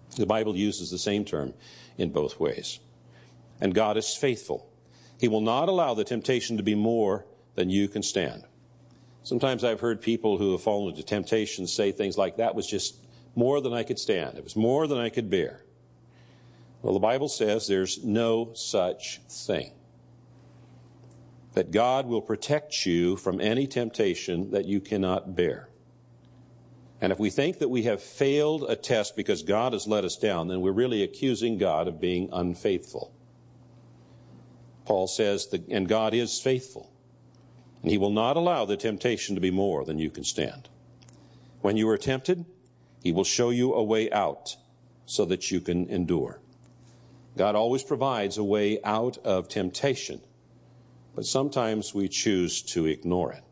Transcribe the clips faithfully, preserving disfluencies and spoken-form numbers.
The Bible uses the same term in both ways. And God is faithful. He will not allow the temptation to be more than you can stand. Sometimes I've heard people who have fallen into temptation say things like, that was just more than I could stand. It was more than I could bear. Well, the Bible says there's no such thing. That God will protect you from any temptation that you cannot bear. And if we think that we have failed a test because God has let us down, then we're really accusing God of being unfaithful. Paul says, that, and God is faithful, and he will not allow the temptation to be more than you can stand. When you are tempted, he will show you a way out so that you can endure. God always provides a way out of temptation, but sometimes we choose to ignore it.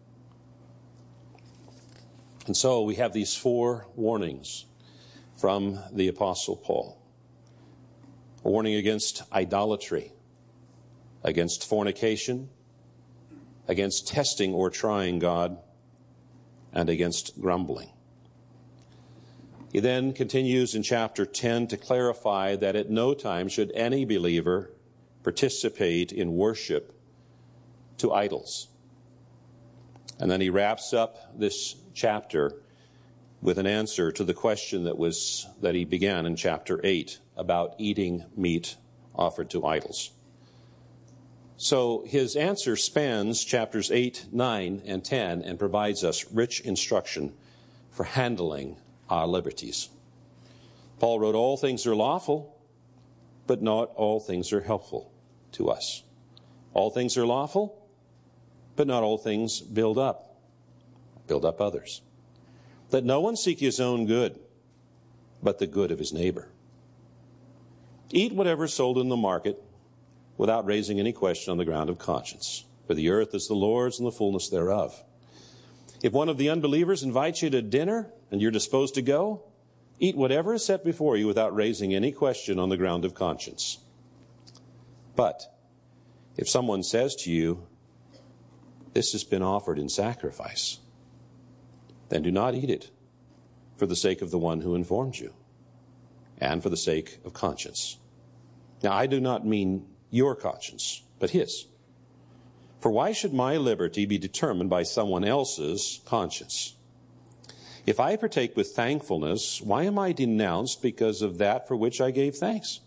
And so we have these four warnings from the Apostle Paul. A warning against idolatry, against fornication, against testing or trying God, and against grumbling. He then continues in chapter ten to clarify that at no time should any believer participate in worship to idols. And then he wraps up this chapter with an answer to the question that was that he began in chapter eight about eating meat offered to idols. So his answer spans chapters eight, nine, and ten and provides us rich instruction for handling our liberties. Paul wrote, all things are lawful, but not all things are helpful to us. All things are lawful, but not all things build up, build up others. Let no one seek his own good, but the good of his neighbor. Eat whatever is sold in the market without raising any question on the ground of conscience. For the earth is the Lord's and the fullness thereof. If one of the unbelievers invites you to dinner and you're disposed to go, eat whatever is set before you without raising any question on the ground of conscience. But if someone says to you, this has been offered in sacrifice, then do not eat it for the sake of the one who informed you and for the sake of conscience. Now, I do not mean your conscience, but his. For why should my liberty be determined by someone else's conscience? If I partake with thankfulness, why am I denounced because of that for which I gave thanks?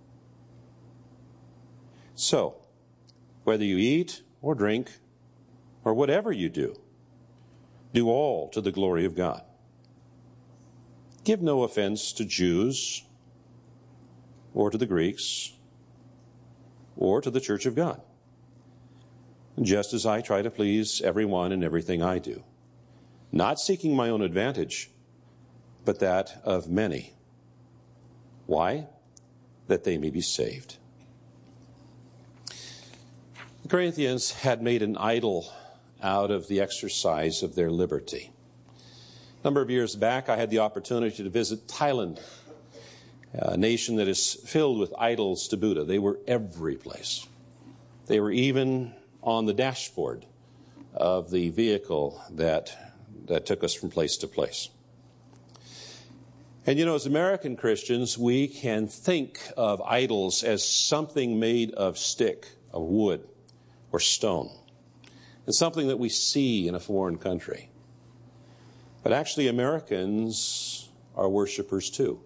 So, whether you eat or drink or whatever you do, do all to the glory of God. Give no offense to Jews or to the Greeks or to the church of God, just as I try to please everyone in everything I do, not seeking my own advantage, but that of many. Why? That they may be saved. The Corinthians had made an idol out of the exercise of their liberty. A number of years back, I had the opportunity to visit Thailand, a nation that is filled with idols to Buddha. They were every place. They were even on the dashboard of the vehicle that, that took us from place to place. And you know, as American Christians, we can think of idols as something made of stick, of wood, or stone. It's something that we see in a foreign country. But actually, Americans are worshipers too.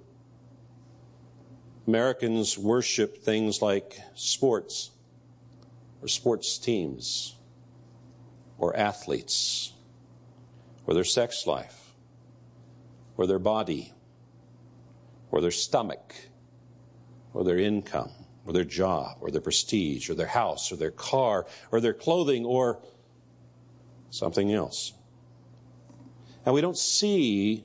Americans worship things like sports, or sports teams, or athletes, or their sex life, or their body, or their stomach, or their income, or their job, or their prestige, or their house, or their car, or their clothing, or something else. And we don't see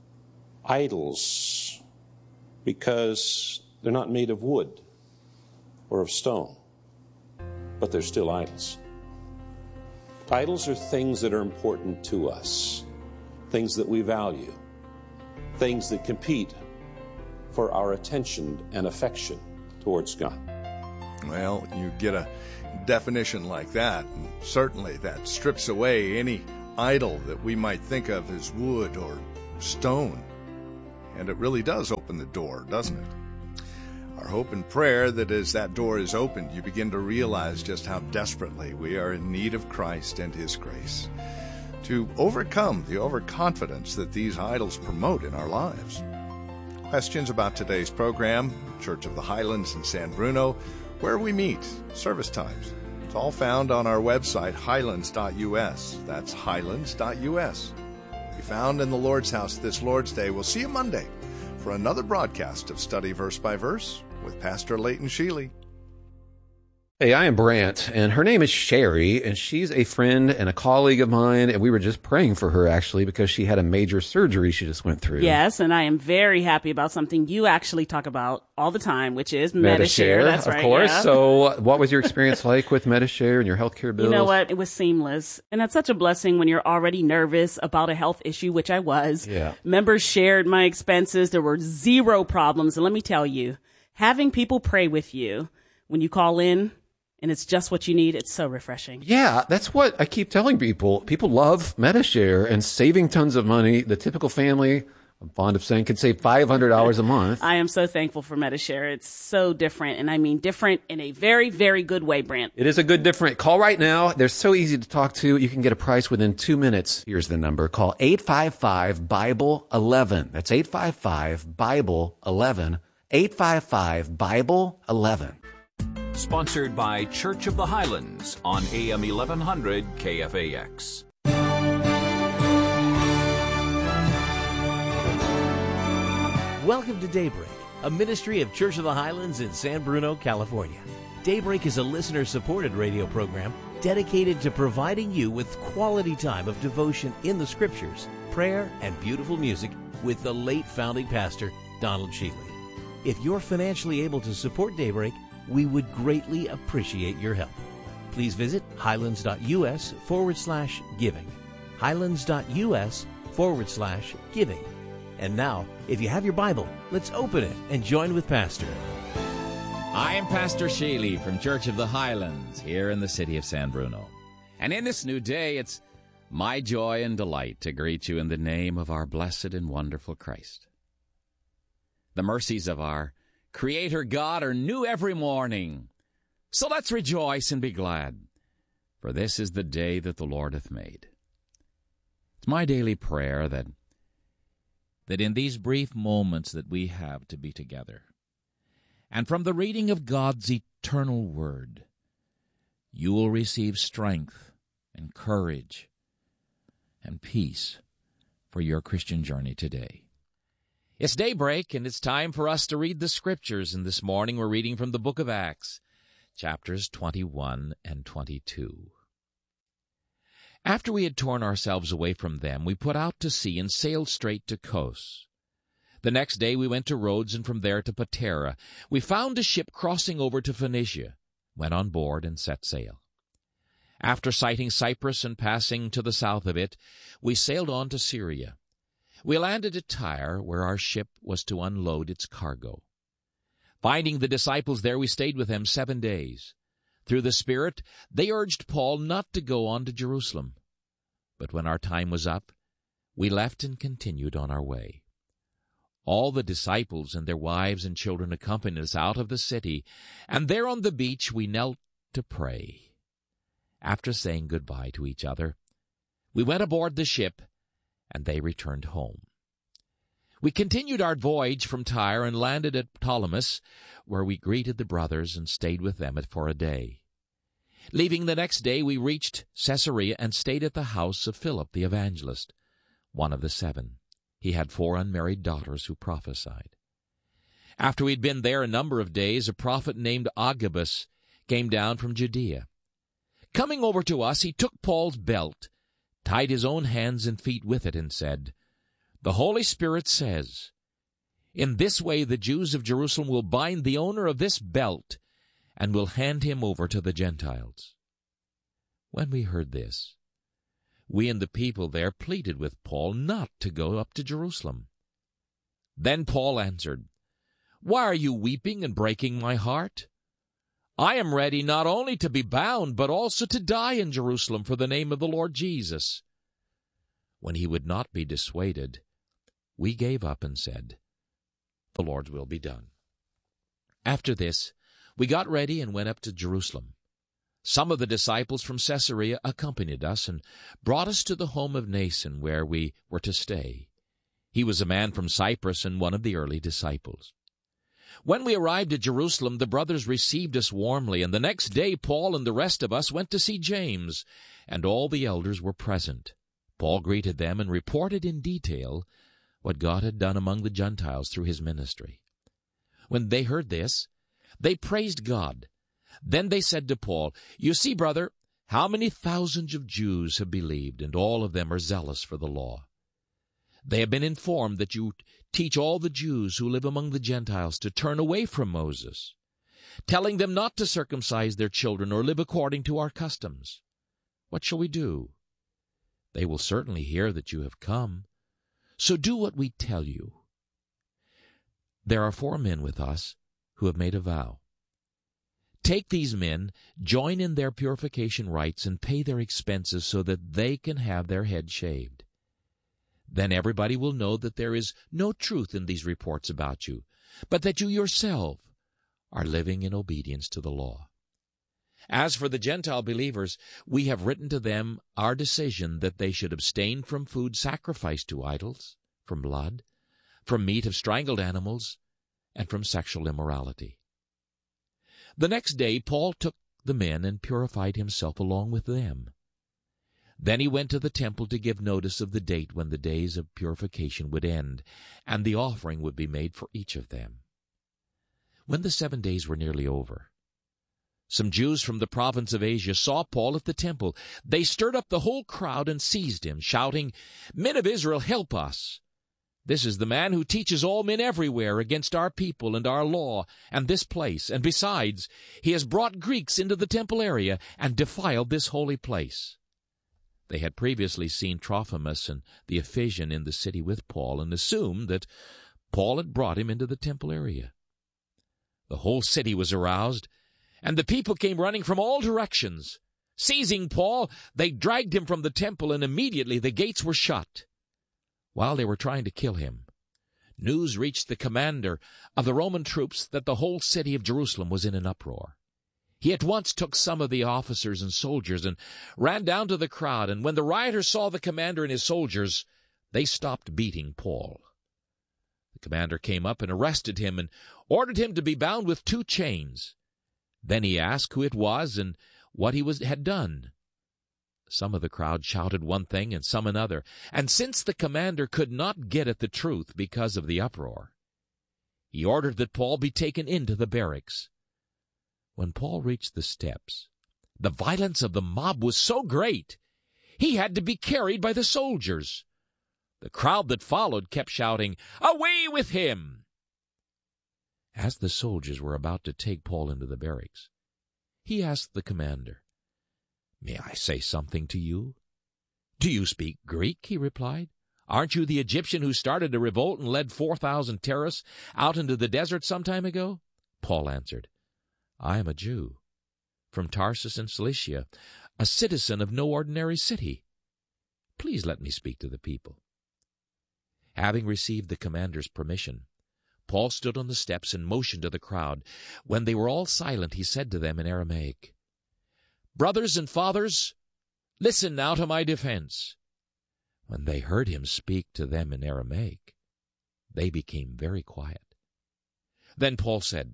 idols because they're not made of wood or of stone, but they're still idols. Idols are things that are important to us, things that we value, things that compete for our attention and affection towards God. Well, you get a definition like that, and certainly that strips away any idol that we might think of as wood or stone. and it really does open the door, doesn't it? Our hope and prayer that as that door is opened, you begin to realize just how desperately we are in need of Christ and His grace to overcome the overconfidence that these idols promote in our lives. Questions about today's program, Church of the Highlands in San Bruno, where we meet, service times. It's all found on our website, highlands dot U S. That's highlands dot U S. Be found in the Lord's house this Lord's Day. We'll see you Monday for another broadcast of Study Verse by Verse with Pastor Leighton Sheely. Hey, I am Brant, and her name is Sherry, and she's a friend and a colleague of mine, and we were just praying for her, actually, because she had a major surgery she just went through. Yes, and I am very happy about something you actually talk about all the time, which is Medi-Share. Medi-Share, That's of right, course. yeah. So what was your experience like with Medi-Share and your healthcare bills? You know what? It was seamless. And that's such a blessing when you're already nervous about a health issue, which I was. Yeah. Members shared my expenses. There were zero problems. And let me tell you, having people pray with you when you call in, and it's just what you need, it's so refreshing. Yeah, that's what I keep telling people. People love Medi-Share and saving tons of money. The typical family, I'm fond of saying, can save five hundred dollars a month. I am so thankful for Medi-Share. It's so different, and I mean different in a very, very good way, Brant. It is a good different. Call right now. They're so easy to talk to. You can get a price within two minutes. Here's the number. Call eight five five, Bible eleven. That's eight five five, Bible eleven. eight five five, Bible eleven. Sponsored by Church of the Highlands on A M eleven hundred K F A X. Welcome to Daybreak, a ministry of Church of the Highlands in San Bruno, California. Daybreak is a listener-supported radio program dedicated to providing you with quality time of devotion in the Scriptures, prayer, and beautiful music with the late founding pastor, Donald Sheely. If you're financially able to support Daybreak, we would greatly appreciate your help. Please visit highlands.us forward slash giving. Highlands.us forward slash giving. And now, if you have your Bible, let's open it and join with Pastor. I am Pastor Sheely from Church of the Highlands here in the city of San Bruno. And in this new day, it's my joy and delight to greet you in the name of our blessed and wonderful Christ. The mercies of our Creator God are new every morning. So let's rejoice and be glad, for this is the day that the Lord hath made. It's my daily prayer that, that in these brief moments that we have to be together, and from the reading of God's eternal word, you will receive strength and courage and peace for your Christian journey today. It's daybreak, and it's time for us to read the Scriptures, and this morning we're reading from the book of Acts, chapters twenty-one and twenty-two. After we had torn ourselves away from them, we put out to sea and sailed straight to Kos. The next day we went to Rhodes, and from there to Patara. We found a ship crossing over to Phoenicia, went on board, and set sail. After sighting Cyprus and passing to the south of it, we sailed on to Syria. We landed at Tyre, where our ship was to unload its cargo. Finding the disciples there, we stayed with them seven days. Through the Spirit, they urged Paul not to go on to Jerusalem. But when our time was up, we left and continued on our way. All the disciples and their wives and children accompanied us out of the city, and there on the beach we knelt to pray. After saying goodbye to each other, we went aboard the ship, and they returned home. We continued our voyage from Tyre and landed at Ptolemais, where we greeted the brothers and stayed with them for a day. Leaving the next day, we reached Caesarea and stayed at the house of Philip the evangelist, one of the seven. He had four unmarried daughters who prophesied. After we'd been there a number of days, a prophet named Agabus came down from Judea. Coming over to us, he took Paul's belt, tied his own hands and feet with it, and said, "The Holy Spirit says, in this way the Jews of Jerusalem will bind the owner of this belt and will hand him over to the Gentiles." When we heard this, we and the people there pleaded with Paul not to go up to Jerusalem. Then Paul answered, "Why are you weeping and breaking my heart? I am ready not only to be bound, but also to die in Jerusalem for the name of the Lord Jesus." When he would not be dissuaded, we gave up and said, the Lord's will be done. After this, we got ready and went up to Jerusalem. Some of the disciples from Caesarea accompanied us and brought us to the home of Nason, where we were to stay. He was a man from Cyprus and one of the early disciples. When we arrived at Jerusalem, the brothers received us warmly, and the next day Paul and the rest of us went to see James, and all the elders were present. Paul greeted them and reported in detail what God had done among the Gentiles through his ministry. When they heard this, they praised God. Then they said to Paul, "You see, brother, how many thousands of Jews have believed, and all of them are zealous for the law. They have been informed that you teach all the Jews who live among the Gentiles to turn away from Moses, telling them not to circumcise their children or live according to our customs. What shall we do? They will certainly hear that you have come, so do what we tell you. There are four men with us who have made a vow. Take these men, join in their purification rites, and pay their expenses so that they can have their heads shaved. Then everybody will know that there is no truth in these reports about you, but that you yourself are living in obedience to the law. As for the Gentile believers, we have written to them our decision that they should abstain from food sacrificed to idols, from blood, from meat of strangled animals, and from sexual immorality." The next day Paul took the men and purified himself along with them. Then he went to the temple to give notice of the date when the days of purification would end, and the offering would be made for each of them. When the seven days were nearly over, some Jews from the province of Asia saw Paul at the temple. They stirred up the whole crowd and seized him, shouting, "Men of Israel, help us! This is the man who teaches all men everywhere against our people and our law and this place, and besides, he has brought Greeks into the temple area and defiled this holy place." They had previously seen Trophimus and the Ephesian in the city with Paul and assumed that Paul had brought him into the temple area. The whole city was aroused, and the people came running from all directions. Seizing Paul, they dragged him from the temple, and immediately the gates were shut. While they were trying to kill him, news reached the commander of the Roman troops that the whole city of Jerusalem was in an uproar. He at once took some of the officers and soldiers and ran down to the crowd, and when the rioters saw the commander and his soldiers, they stopped beating Paul. The commander came up and arrested him and ordered him to be bound with two chains. Then he asked who it was and what he was, had done. Some of the crowd shouted one thing and some another, and since the commander could not get at the truth because of the uproar, he ordered that Paul be taken into the barracks. When Paul reached the steps, the violence of the mob was so great, he had to be carried by the soldiers. The crowd that followed kept shouting, "Away with him!" As the soldiers were about to take Paul into the barracks, he asked the commander, "May I say something to you?" "Do you speak Greek?" he replied. "Aren't you the Egyptian who started a revolt and led four thousand terrorists out into the desert some time ago?" Paul answered, "I am a Jew, from Tarsus in Cilicia, a citizen of no ordinary city. Please let me speak to the people." Having received the commander's permission, Paul stood on the steps and motioned to the crowd. When they were all silent, he said to them in Aramaic, "Brothers and fathers, listen now to my defense." When they heard him speak to them in Aramaic, they became very quiet. Then Paul said,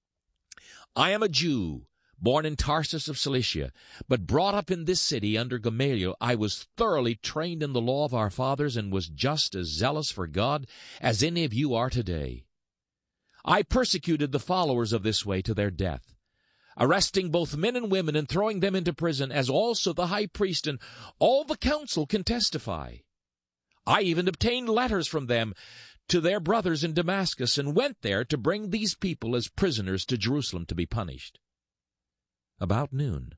"I am a Jew, born in Tarsus of Cilicia, but brought up in this city under Gamaliel. I was thoroughly trained in the law of our fathers and was just as zealous for God as any of you are today. I persecuted the followers of this way to their death, arresting both men and women and throwing them into prison, as also the high priest and all the council can testify. I even obtained letters from them to their brothers in Damascus and went there to bring these people as prisoners to Jerusalem to be punished. About noon,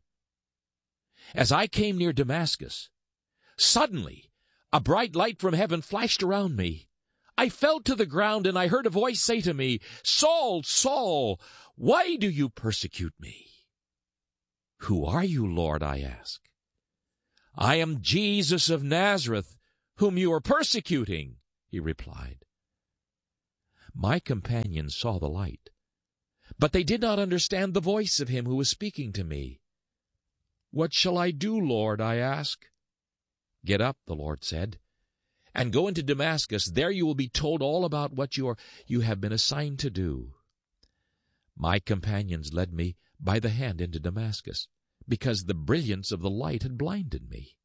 as I came near Damascus, suddenly a bright light from heaven flashed around me. I fell to the ground, and I heard a voice say to me, 'Saul, Saul, why do you persecute me?' 'Who are you, Lord?' I asked. 'I am Jesus of Nazareth, whom you are persecuting,' he replied. My companions saw the light, but they did not understand the voice of him who was speaking to me. What shall I do, Lord? I asked. Get up, the Lord said, and go into Damascus. There you will be told all about what you are, you have been assigned to do. My companions led me by the hand into Damascus, because the brilliance of the light had blinded me.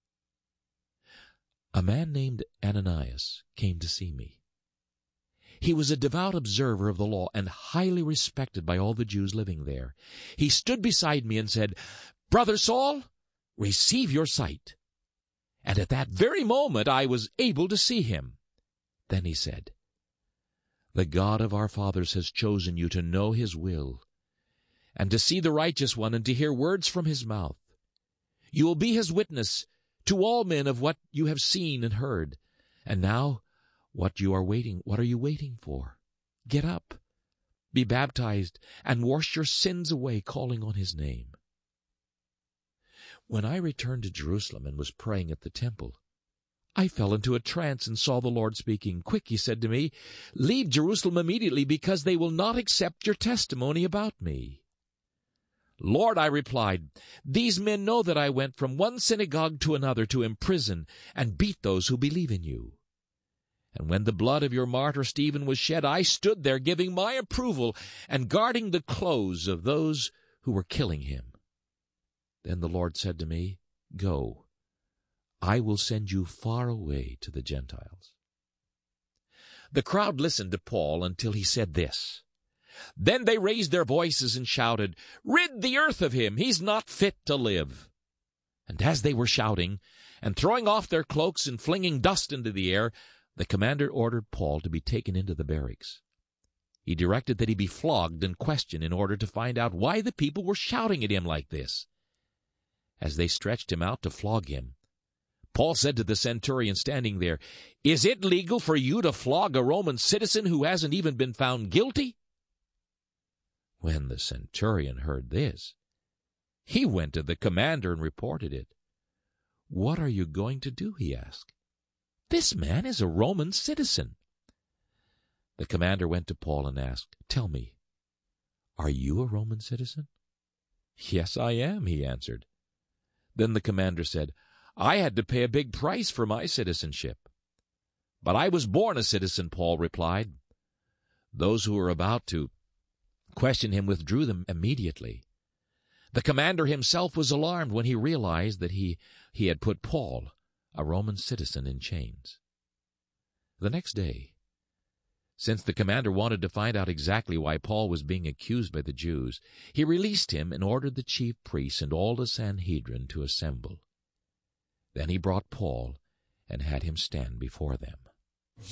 A man named Ananias came to see me. He was a devout observer of the law and highly respected by all the Jews living there. He stood beside me and said, Brother Saul, receive your sight. And at that very moment I was able to see him. Then he said, The God of our fathers has chosen you to know his will, and to see the righteous one, and to hear words from his mouth. You will be his witness to all men of what you have seen and heard. And now, what you are waiting, what are you waiting for? Get up, be baptized, and wash your sins away, calling on his name. When I returned to Jerusalem and was praying at the temple, I fell into a trance and saw the Lord speaking. Quick, he said to me, leave Jerusalem immediately, because they will not accept your testimony about me. Lord, I replied, these men know that I went from one synagogue to another to imprison and beat those who believe in you. And when the blood of your martyr Stephen was shed, I stood there giving my approval and guarding the clothes of those who were killing him. Then the Lord said to me, Go, I will send you far away to the Gentiles. The crowd listened to Paul until he said this. Then they raised their voices and shouted, Rid the earth of him! He's not fit to live. And as they were shouting and throwing off their cloaks and flinging dust into the air, the commander ordered Paul to be taken into the barracks. He directed that he be flogged and questioned in order to find out why the people were shouting at him like this. As they stretched him out to flog him, Paul said to the centurion standing there, Is it legal for you to flog a Roman citizen who hasn't even been found guilty? When the centurion heard this, he went to the commander and reported it. What are you going to do? He asked. This man is a Roman citizen. The commander went to Paul and asked, Tell me, are you a Roman citizen? Yes, I am, he answered. Then the commander said, I had to pay a big price for my citizenship. But I was born a citizen, Paul replied. Those who were about to question him withdrew them immediately. The commander himself was alarmed when he realized that he, he had put Paul, a Roman citizen, in chains. The next day, since the commander wanted to find out exactly why Paul was being accused by the Jews, he released him and ordered the chief priests and all the Sanhedrin to assemble. Then he brought Paul and had him stand before them.